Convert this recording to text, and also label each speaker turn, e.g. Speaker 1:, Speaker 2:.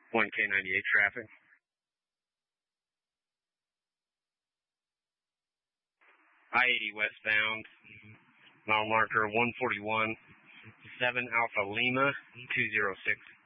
Speaker 1: 1K98 traffic. I-80 westbound, mile marker 141, 7 Alpha Lima 206.